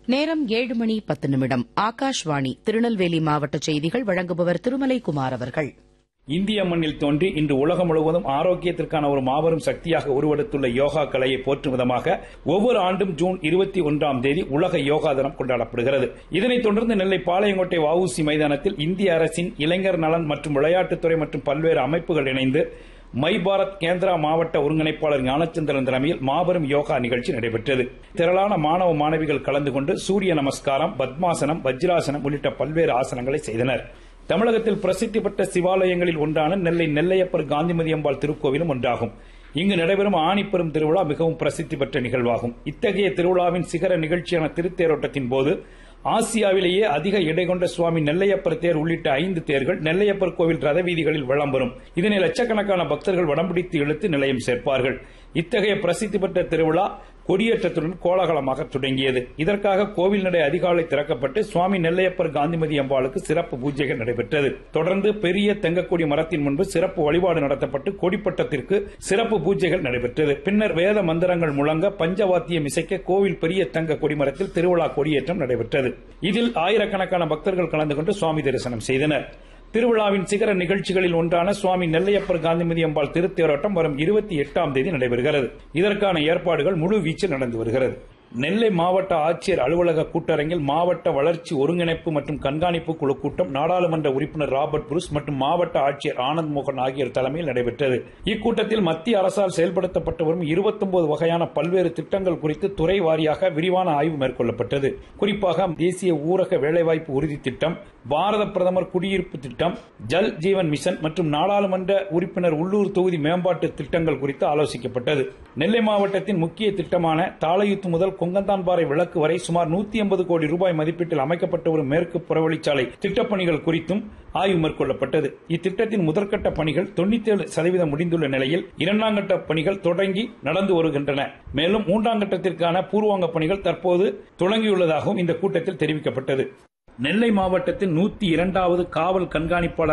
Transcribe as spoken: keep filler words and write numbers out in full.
நேரம் ஏழு மணி பத்து நிமிடம். ஆகாஷ்வாணி திருநெல்வேலி மாவட்ட செய்திகள் வழங்குபவர் திருமலை குமார் அவர்கள். இந்திய மண்ணில் தோன்றி இன்று உலகம் முழுவதும் ஆரோக்கியத்திற்கான ஒரு மாபெரும் சக்தியாக உருவெடுத்துள்ள யோகா கலையை போற்றும் விதமாக ஒவ்வொரு ஆண்டும் ஜூன் இருபத்தி ஒன்றாம் தேதி உலக யோகா தினம் கொண்டாடப்படுகிறது. இதனைத் தொடர்ந்து நெல்லை பாளையங்கோட்டை வஉசி மைதானத்தில் இந்திய அரசின் இளைஞர் நலன் மற்றும் விளையாட்டுத்துறை மற்றும் பல்வேறு அமைப்புகள் இணைந்து மை பாரத் கேந்திரா மாவட்ட ஒருங்கிணைப்பாளர் ஞானச்சந்திரன் தலைமையில் மாபெரும் யோகா நிகழ்ச்சி நடைபெற்றது. திரளான மாணவ மாணவிகள் கலந்து கொண்டு சூரிய நமஸ்காரம், பத்மாசனம், வஜ்ராசனம் உள்ளிட்ட பல்வேறு ஆசனங்களை செய்தனர். தமிழகத்தில் பிரசித்தி பெற்ற சிவாலயங்களில் ஒன்றான நெல்லை நெல்லையப்பர் காந்திமதி அம்பாள் திருக்கோவிலும் ஒன்றாகும். இங்கு நடைபெறும் ஆணிப்பெரும் திருவிழா மிகவும் பிரசித்தி பெற்ற நிகழ்வாகும். இத்தகைய திருவிழாவின் சிகர நிகழ்ச்சியான திருத்தேரோட்டத்தின் போது ஆசியாவிலேயே அதிக எடை கொண்ட சுவாமி நெல்லையப்பர் தேர் உள்ளிட்ட ஐந்து தேர்கள் நெல்லையப்பர் கோவில் ரத வீதிகளில் வலம் வரும். இதனை லட்சக்கணக்கான பக்தர்கள் வடம்பிடித்து இழுத்து நிலையம் சேர்ப்பார்கள். இத்தகைய பிரசித்தி பெற்ற திருவிழா கொடியேற்றத்துடன் கோலாகலமாக தொடங்கியது. இதற்காக கோவில் நடை அதிகாலை திறக்கப்பட்டு சுவாமி நெல்லையப்பர் காந்திமதி அம்பாளுக்கு சிறப்பு பூஜைகள் நடைபெற்றது. தொடர்ந்து பெரிய தெங்கக்கொடி மரத்தின் முன்பு சிறப்பு வழிபாடு நடத்தப்பட்டு கொடிப்பட்டத்திற்கு சிறப்பு பூஜைகள் நடைபெற்றது. பின்னர் வேத மந்திரங்கள் முழங்க பஞ்சவாத்தியம் இசைக்க கோவில் பெரிய தங்க கொடிமரத்தில் திருவிழா கொடியேற்றம் நடைபெற்றது. இதில் ஆயிரக்கணக்கான பக்தர்கள் கலந்து கொண்டு சுவாமி தரிசனம் செய்தனர். திருவிழாவின் சிகர நிகழ்ச்சிகளில் ஒன்றான சுவாமி நெல்லையப்பர் காந்திமதி அம்பாள் திருத்தேரோட்டம் வரும் இருபத்தி எட்டாம் தேதி நடைபெறுகிறது. இதற்கான ஏற்பாடுகள் முழு வீச்சில் நடந்து வருகிறது. நெல்லை மாவட்ட ஆட்சியர் அலுவலக கூட்டரங்கில் மாவட்ட வளர்ச்சி ஒருங்கிணைப்பு மற்றும் கண்காணிப்பு குழு கூட்டம் நாடாளுமன்ற உறுப்பினர் ராபர்ட் புரூஸ் மற்றும் மாவட்ட ஆட்சியர் ஆனந்த் மோகன் ஆகியோர் தலைமையில் நடைபெற்றது. இக்கூட்டத்தில் மத்திய அரசால் செயல்படுத்தப்பட்டு வரும் இருபத்தொன்பது வகையான பல்வேறு திட்டங்கள் குறித்து துறை வாரியாக விரிவான ஆய்வு மேற்கொள்ளப்பட்டது. குறிப்பாக தேசிய ஊரக வேலைவாய்ப்பு உறுதி திட்டம், பாரத பிரதமர் குடியிருப்பு திட்டம், ஜல் ஜீவன் மிஷன் மற்றும் நாடாளுமன்ற உறுப்பினர் உள்ளூர் தொகுதி மேம்பாட்டு திட்டங்கள் குறித்து ஆலோசிக்கப்பட்டது. நெல்லை மாவட்டத்தின் முக்கிய திட்டமான தாளையூத்து முதல் கொங்கந்தான்பாறை விளக்கு வரை சுமார் நூத்தி ஐம்பது கோடி ரூபாய் மதிப்பீட்டில் அமைக்கப்பட்டு வரும் மேற்கு புறவழிச்சாலை திட்டப்பணிகள் குறித்தும் ஆய்வு மேற்கொள்ளப்பட்டது. இத்திட்டத்தின் முதற்கட்ட பணிகள் தொண்ணூத்தி ஏழு சதவீதம் முடிந்துள்ள நிலையில் இரண்டாம் கட்ட பணிகள் தொடங்கி நடந்து வருகின்றன. மேலும் மூன்றாம் கட்டத்திற்கான பூர்வாங்க பணிகள் தற்போது தொடங்கியுள்ளதாகவும் இந்த கூட்டத்தில் தெரிவிக்கப்பட்டது. நெல்லை மாவட்டத்தின் நூத்தி இரண்டாவது காவல் கண்காணிப்பாளர்